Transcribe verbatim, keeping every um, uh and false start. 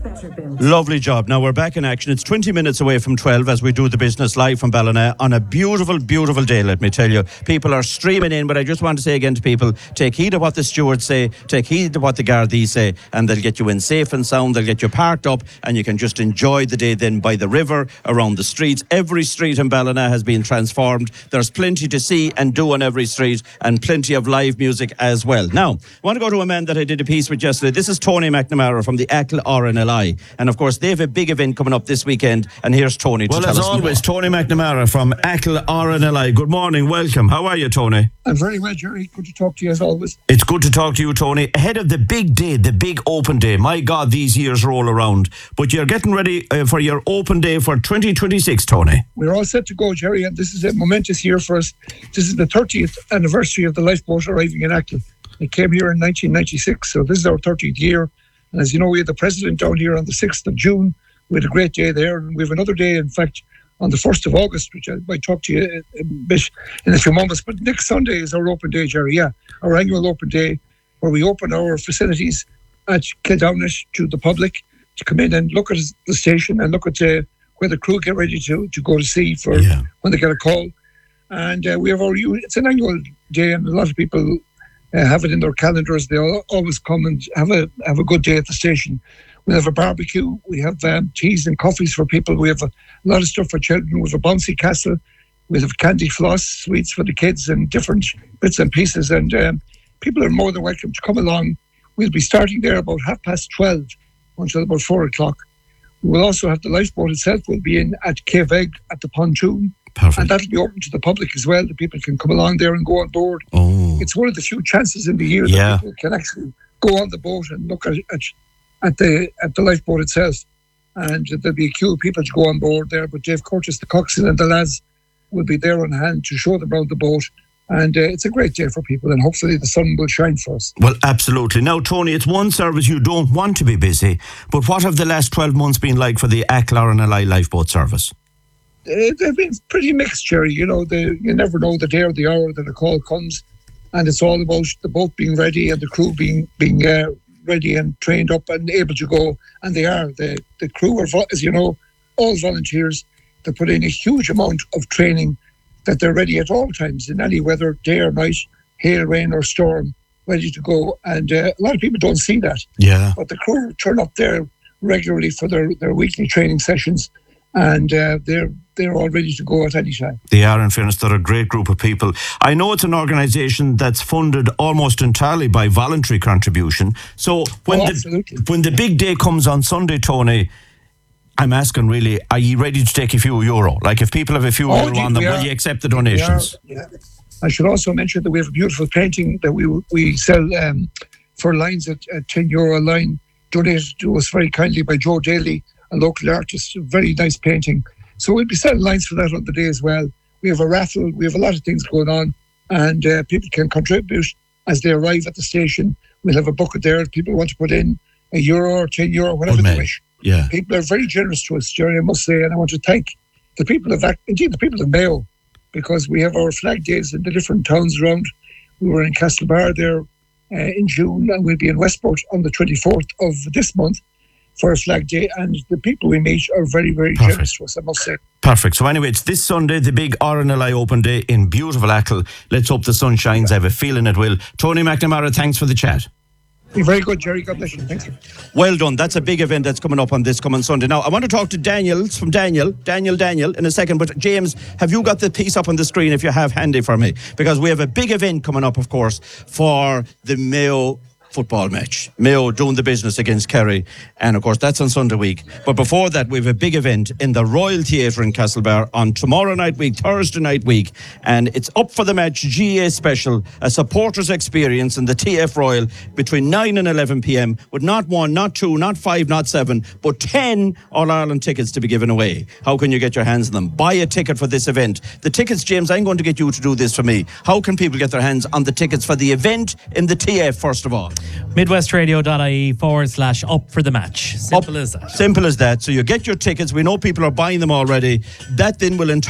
Lovely job. Now we're back in action. It's twenty minutes away from twelve as we do the business live from Ballina on a beautiful, beautiful day, let me tell you. People are streaming in, but I just want to say again to people, take heed of what the stewards say, take heed of what the Gardaí say, and they'll get you in safe and sound, they'll get you parked up, and you can just enjoy the day then by the river, around the streets. Every street in Ballina has been transformed. There's plenty to see and do on every street, and plenty of live music as well. Now, I want to go to a man that I did a piece with yesterday. This is Tony McNamara from the Achill R N L I. And of course, they have a big event coming up this weekend. And here's Tony to well, tell us Well, as always, more. Tony McNamara from Achill R N L I. Good morning, welcome. How are you, Tony? I'm very well, Jerry. Good to talk to you as always. It's good to talk to you, Tony. Ahead of the big day, the big open day. My God, these years roll around. But you're getting ready uh, for your open day for twenty twenty-six, Tony. We're all set to go, Jerry, and this is a momentous year for us. This is the thirtieth anniversary of the lifeboat arriving in Achill. It came here in nineteen ninety-six, so this is our thirtieth year. And as you know, we had the president down here on the sixth of June. We had a great day there, and we have another day, in fact, on the first of August, which I might talk to you a bit in a few moments. But next Sunday is our open day, Jerry, yeah, our annual open day, where we open our facilities at Kildownish to the public to come in and look at the station and look at uh, where the crew get ready to, to go to sea for yeah. when they get a call. And uh, we have our, it's an annual day, and a lot of people uh, have it in their calendars. They all, always come and have a have a good day at the station. We have a barbecue. We have um, teas and coffees for people. We have a lot of stuff for children. We have a bouncy castle. We have candy floss sweets for the kids and different bits and pieces. And um, people are more than welcome to come along. We'll be starting there about half past twelve until about four o'clock. We'll also have the lifeboat itself. We'll be in at Cave Egg at the pontoon. Perfect. And that'll be open to the public as well. The people can come along there and go on board. Oh. It's one of the few chances in the year yeah. that people can actually go on the boat and look at, at at the at the lifeboat itself. And there'll be a queue of people to go on board there. But Dave Curtis, the coxswain, and the lads will be there on hand to show them around the boat. And uh, it's a great day for people, and hopefully the sun will shine for us. Well, absolutely. Now, Tony, it's one service you don't want to be busy, but what have the last twelve months been like for the Achill R N L I lifeboat service? Uh, they've been pretty mixed, Jerry. You know, the, you never know the day or the hour that a call comes, and it's all about the boat being ready and the crew being being uh, ready and trained up and able to go. And they are. The, the crew are, as you know, all volunteers. They put in a huge amount of training that they're ready at all times, in any weather, day or night, hail, rain or storm, ready to go. And uh, a lot of people don't see that. Yeah. But the crew turn up there regularly for their, their weekly training sessions, and uh, they're they're all ready to go at any time. They are, in fairness, they're a great group of people. I know it's an organisation that's funded almost entirely by voluntary contribution. So when oh, the when the big day comes on Sunday, Tony, I'm asking really, are you ready to take a few euro? Like if people have a few oh, euro on them, will you accept the donations? Yeah. I should also mention that we have a beautiful painting that we we sell um, for lines at, at ten euro a line, donated to us very kindly by Joe Daly, a local artist. A very nice painting. So we'll be selling lines for that on the day as well. We have a raffle. We have a lot of things going on, and uh, people can contribute as they arrive at the station. We'll have a bucket there. If people want to put in a euro or ten euro, whatever they wish. Yeah. People are very generous to us, Jerry, I must say, and I want to thank the people of, indeed the people of Mayo, because we have our flag days in the different towns around. We were in Castlebar there uh, in June, and we'll be in Westport on the twenty-fourth of this month for a flag day, and the people we meet are very, very Perfect. generous to us, I must say. Perfect. So anyway, it's this Sunday, the big R N L I Open Day in beautiful Achill. Let's hope the sun shines. I have a feeling it will. Tony McNamara, thanks for the chat. You're very good, Jerry. God bless you. Thank you. Well done. That's a big event that's coming up on this coming Sunday. Now, I want to talk to Daniel from Daniel, Daniel, Daniel in a second. But James, have you got the piece up on the screen if you have handy for me? Because we have a big event coming up, of course, for the Mayo football match. Mayo doing the business against Kerry, and of course that's on Sunday week. But before that, we have a big event in the Royal Theatre in Castlebar on tomorrow night week, Thursday night week, and it's Up for the Match G A Special, a supporters experience in the T F Royal between nine and eleven p.m. with not one, not two, not five, not seven, but ten All-Ireland tickets to be given away. How can you get your hands on them? Buy a ticket for this event. The tickets, James, I'm going to get you to do this for me. How can people get their hands on the tickets for the event in the T F, first of all? midwestradio.ie forward slash up for the match. Simple up, as that. Simple as that. So you get your tickets. We know people are buying them already. That then will entitle